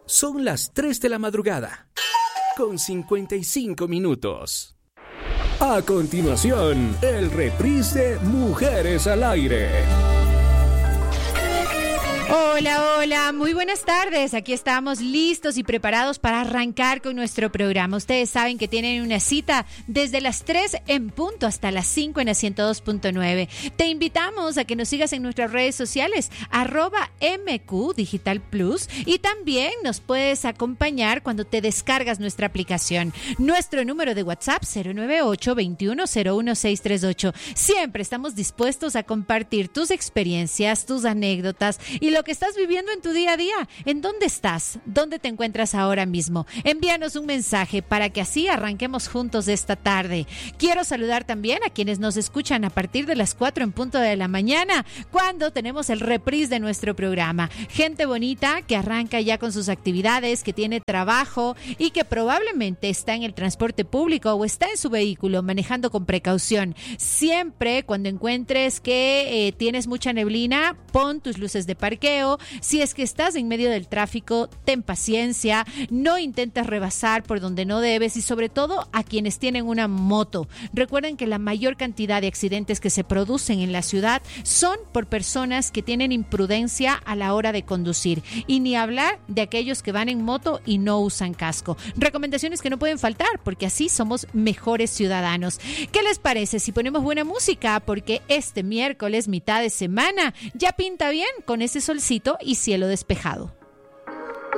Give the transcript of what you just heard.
Son las 3 de la madrugada, con 55 minutos. A continuación, el reprise de Mujeres al Aire. Hola, hola, muy buenas tardes. Aquí estamos listos y preparados para arrancar con nuestro programa. Ustedes saben que tienen una cita desde las 3 en punto hasta las 5 en la 102.9. Te invitamos a que nos sigas en nuestras redes sociales, @MQ Digital Plus, y también nos puedes acompañar cuando te descargas nuestra aplicación. Nuestro número de WhatsApp, 098-2101-638. Siempre estamos dispuestos a compartir tus experiencias, tus anécdotas y lo que estás viviendo en tu día a día. ¿En dónde estás? ¿Dónde te encuentras ahora mismo? Envíanos un mensaje para que así arranquemos juntos esta tarde. Quiero saludar también a quienes nos escuchan a partir de las 4 en punto de la mañana, cuando tenemos el reprise de nuestro programa. Gente bonita que arranca ya con sus actividades, que tiene trabajo y que probablemente está en el transporte público o está en su vehículo manejando con precaución. Siempre cuando encuentres que tienes mucha neblina, pon tus luces de parqueo. Si es que estás en medio del tráfico, ten paciencia, no intentes rebasar por donde no debes, y sobre todo a quienes tienen una moto. Recuerden que la mayor cantidad de accidentes que se producen en la ciudad son por personas que tienen imprudencia a la hora de conducir, y ni hablar de aquellos que van en moto y no usan casco. Recomendaciones que no pueden faltar, porque así somos mejores ciudadanos. ¿Qué les parece si ponemos buena música? Porque este miércoles, mitad de semana, ya pinta bien con ese solcito y cielo despejado.